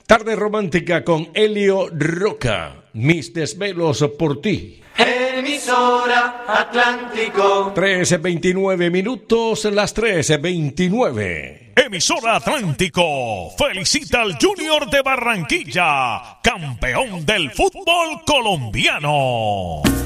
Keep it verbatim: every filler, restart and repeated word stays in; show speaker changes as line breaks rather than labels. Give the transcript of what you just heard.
Tarde romántica con Elio Roca. Mis desvelos por ti.
Emisora Atlántico.
trece veintinueve minutos, las trece veintinueve.
Emisora Atlántico felicita al Junior de Barranquilla, campeón del fútbol colombiano.